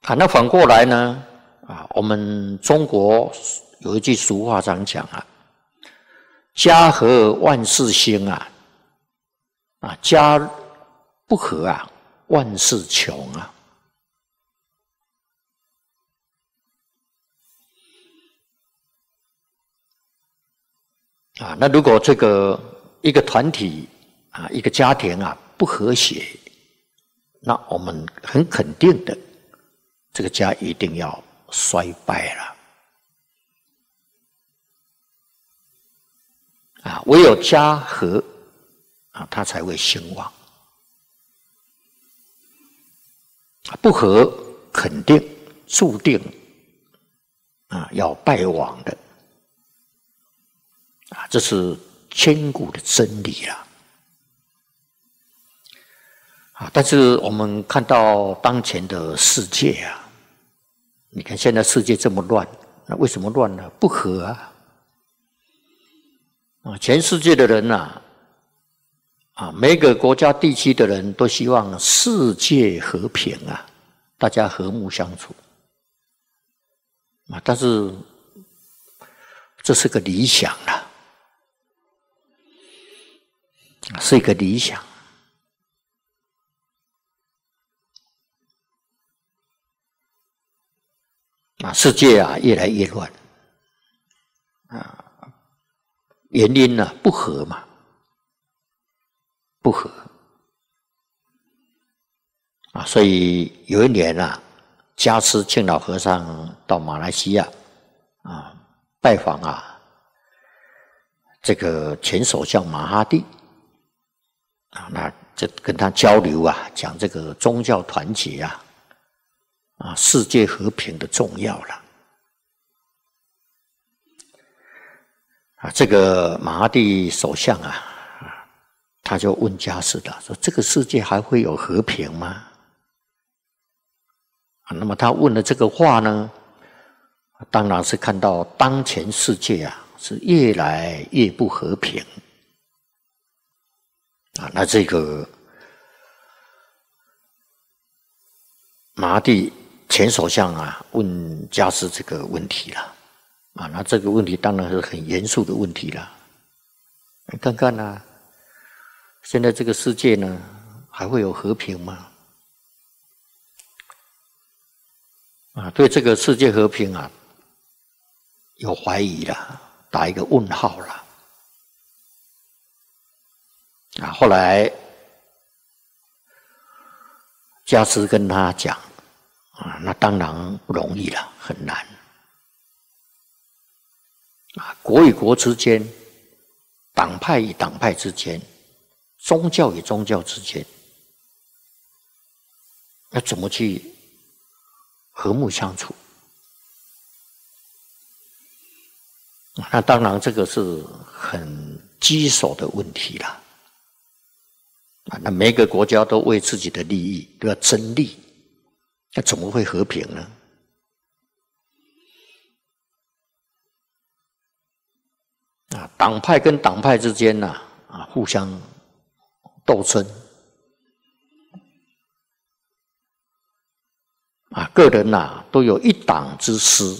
那反过来呢？我们中国有一句俗话常讲家和万事兴家不和万事穷那如果这个一个团体一个家庭不和谐，那我们很肯定的，这个家一定要衰败了唯有家和它才会兴旺不和肯定注定要败亡的这是千古的真理了但是我们看到当前的世界你看现在世界这么乱，那为什么乱呢？不和全世界的人每个国家地区的人都希望世界和平大家和睦相处但是这是个理想是一个理想世界越来越乱原因不和嘛，不和所以有一年加持庆老和尚到马来西亚拜访这个前首相马哈蒂那这跟他交流讲这个宗教团结世界和平的重要了这个马哈蒂首相他就问加斯的说：“这个世界还会有和平吗？”那么他问了这个话呢，当然是看到当前世界是越来越不和平那这个马哈蒂前首相问加斯这个问题了那这个问题当然是很严肃的问题了。你看看现在这个世界呢，还会有和平吗？对这个世界和平有怀疑了，打一个问号了。后来加斯跟他讲那当然不容易了，很难国与国之间，党派与党派之间，宗教与宗教之间，要怎么去和睦相处？那当然这个是很棘手的问题了那每个国家都为自己的利益都要争利，那怎么会和平呢？党派跟党派之间互相斗争个人都有一党之私，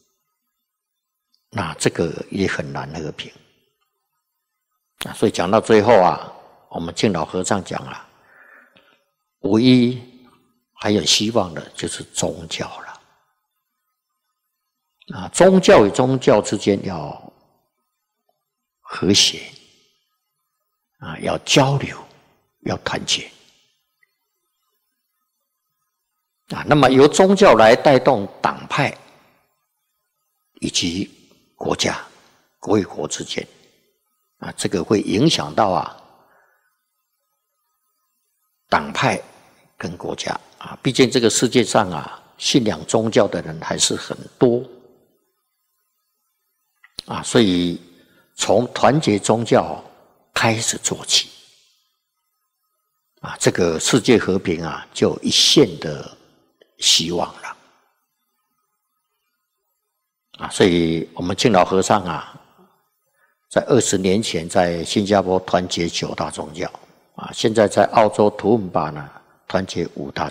那这个也很难和平所以讲到最后我们敬老和尚讲唯一还有希望的就是宗教了宗教与宗教之间要和谐要交流，要团结那么由宗教来带动党派以及国家，国与国之间这个会影响到党派跟国家毕竟这个世界上信仰宗教的人还是很多所以从团结宗教开始做起这个世界和平就一线的希望了所以我们敬老和尚在20年前在新加坡团结9大宗教现在在澳洲图文巴呢团结5大